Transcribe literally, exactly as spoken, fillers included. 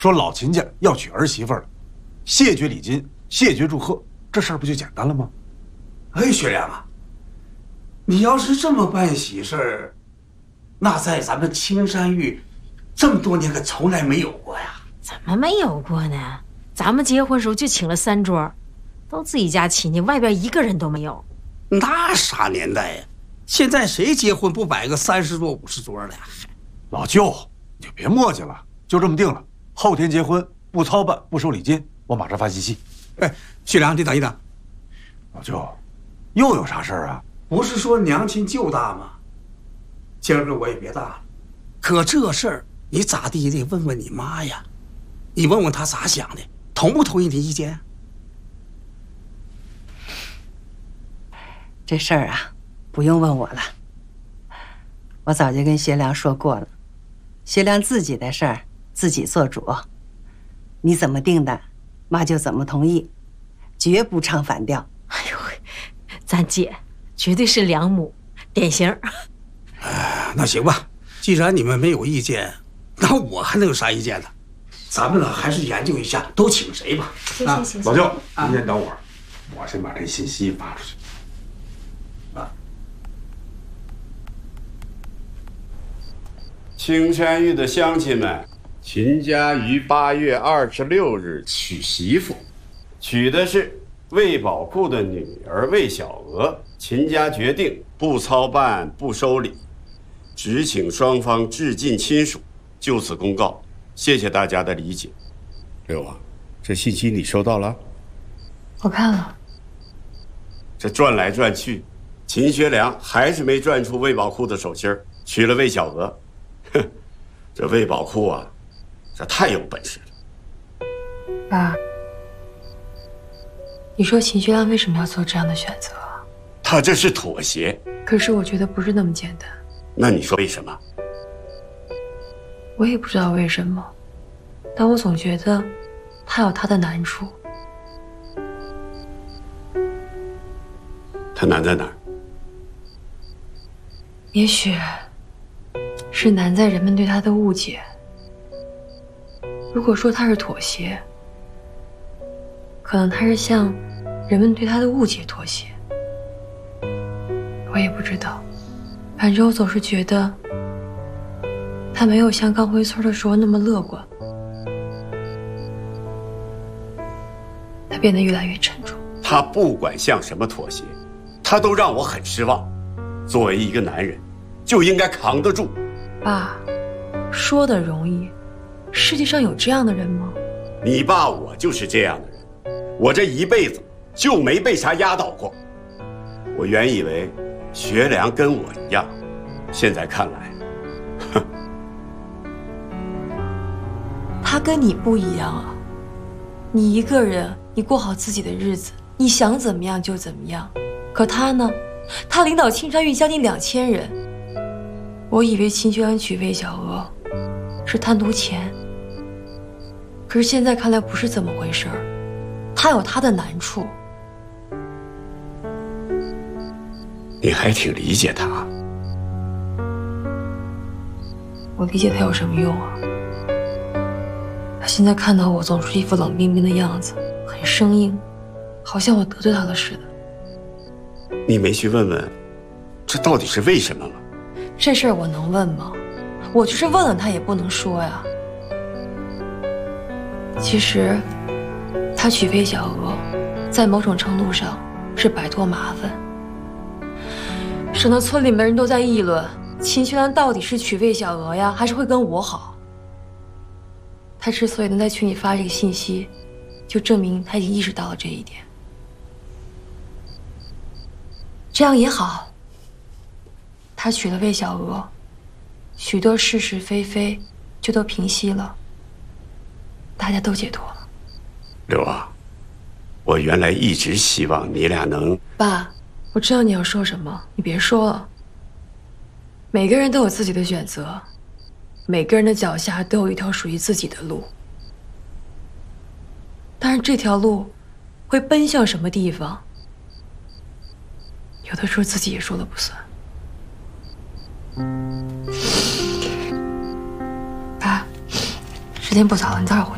说老秦家要娶儿媳妇了，谢绝礼金，谢绝祝贺，这事儿不就简单了吗？ 哎，学良啊，你要是这么办喜事儿，那在咱们青山峪这么多年可从来没有过呀。 怎么没有过呢？咱们结婚时候就请了三桌，都自己家亲戚，外边一个人都没有。 那啥年代呀？现在谁结婚不摆个三十桌、五十桌的呀？ 老舅，你就别磨叽了，就这么定了。后天结婚，不操办，不收礼金，我马上发信息。 哎，学良，你等一等。 老舅，又有啥事儿啊？ 不是说娘亲舅大吗？今儿个我也别大了，可这事儿你咋地也得问问你妈呀。你问问她咋想的，同不同意你意见？ 这事儿啊，不用问我了。我早就跟学良说过了，学良自己的事儿自己做主，你怎么定的，妈就怎么同意，绝不唱反调。 哎呦，咱姐绝对是良母，典型。 哎，那行吧，既然你们没有意见，那我还能有啥意见呢？咱们呢还是研究一下都请谁吧。 行行行， 老舅，您先等会儿，我先把这信息发出去。 啊， 青山峪的乡亲们，秦家于八月二十六日娶媳妇，娶的是魏宝库的女儿魏小娥。秦家决定不操办，不收礼，只请双方致敬亲属，就此公告。谢谢大家的理解。六啊，这信息你收到了？ 我看了。 这转来转去，秦学良还是没转出魏宝库的手心儿，娶了魏小娥。哼，这魏宝库啊，这太有本事了。 爸，你说秦学良为什么要做这样的选择？ 他这是妥协。 可是我觉得不是那么简单。 那你说为什么？ 我也不知道为什么，但我总觉得他有他的难处。 他难在哪儿？ 也许是难在人们对他的误解。如果说他是妥协，可能他是向人们对他的误解妥协。我也不知道，反正我总是觉得他没有像刚回村的时候那么乐观，他变得越来越沉重。 他不管向什么妥协，他都让我很失望。作为一个男人，就应该扛得住。 爸，说的容易，世界上有这样的人吗？ 你爸我就是这样的人，我这一辈子就没被啥压倒过。我原以为学良跟我一样，现在看来，哼， 他跟你不一样啊！你一个人，你过好自己的日子，你想怎么样就怎么样。可他呢？他领导青山峪将近两千人。我以为秦学良娶魏小娥是贪图钱，可是现在看来不是这么回事儿。他有他的难处。 你还挺理解他。 我理解他有什么用啊？他现在看到我总是一副冷冰冰的样子，很生硬，好像我得罪他了似的。 你没去问问，这到底是为什么吗？ 这事儿我能问吗？我就是问了他也不能说呀。其实，他娶魏小娥，在某种程度上是摆脱麻烦，省得村里面人都在议论秦学良到底是娶魏小娥呀，还是会跟我好。他之所以能在群里发这个信息，就证明他已经意识到了这一点。这样也好，他娶了魏小娥，许多是是非非就都平息了，大家都解脱了。 刘啊，我原来一直希望你俩能…… 爸，我知道你要说什么，你别说了。每个人都有自己的选择，每个人的脚下都有一条属于自己的路，但是这条路会奔向什么地方，有的时候自己也说了不算。爸，时间不早了，你早点回去。